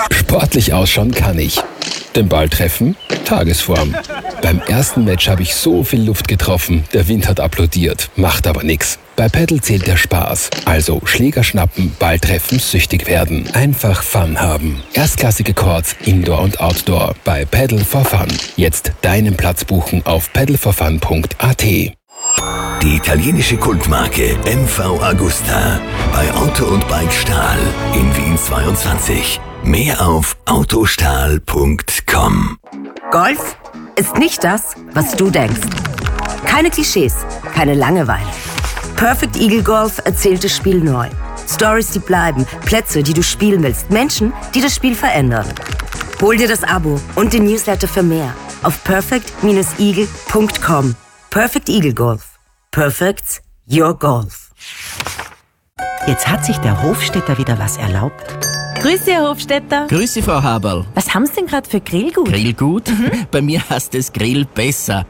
Sportlich ausschauen kann ich. Den Ball treffen? Tagesform. Beim ersten Match habe ich so viel Luft getroffen, der Wind hat applaudiert. Macht aber nix. Bei Paddle zählt der Spaß. Also Schläger schnappen, Ball treffen, süchtig werden. Einfach Fun haben. Erstklassige Courts, Indoor und Outdoor. Bei Paddle for Fun. Jetzt deinen Platz buchen auf paddleforfun.at. Die italienische Kultmarke MV Agusta bei Auto und Bike Stahl in Wien 22. Mehr auf autostahl.com. Golf ist nicht das, was du denkst. Keine Klischees, keine Langeweile. Perfect Eagle Golf erzählt das Spiel neu. Stories, die bleiben, Plätze, die du spielen willst, Menschen, die das Spiel verändern. Hol dir das Abo und den Newsletter für mehr auf perfect-eagle.com. Perfect Eagle Golf. Perfect's your golf. Jetzt hat sich der Hofstädter wieder was erlaubt. Grüße, Herr Hofstädter. Grüße, Frau Haberl. Was haben Sie denn gerade für Grillgut? Grillgut? Bei mir heißt es Grill besser.